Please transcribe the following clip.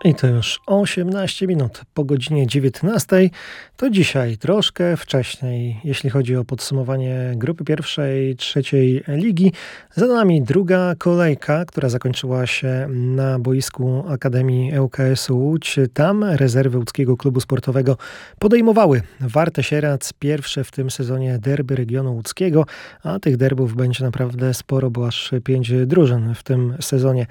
I to już 18 minut po godzinie 19. To dzisiaj troszkę wcześniej, jeśli chodzi o podsumowanie grupy pierwszej, trzeciej ligi. Za nami druga kolejka, która zakończyła się na boisku Akademii ŁKS Łódź. Tam rezerwy łódzkiego klubu sportowego podejmowały Wartę Sierac, pierwsze w tym sezonie derby regionu łódzkiego, a tych derbów będzie naprawdę sporo, bo aż 5 drużyn w tym sezonie